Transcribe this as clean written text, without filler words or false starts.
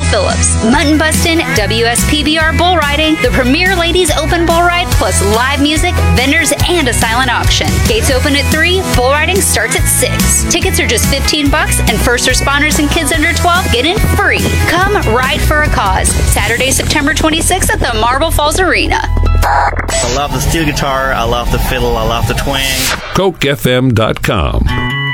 Phillips. Mutton bustin', WSPBR bull riding, the Premier Ladies Open Bull Ride, plus live music, vendors, and a silent auction. Gates open at 3, bull riding starts at 6. Tickets are just $15, and first responders and kids under 12 get in free. Come ride for a cause. Saturday, September 26th at the Marble Falls Arena. I love the steel guitar, I love the fiddle, I love the twang. CokeFM.com.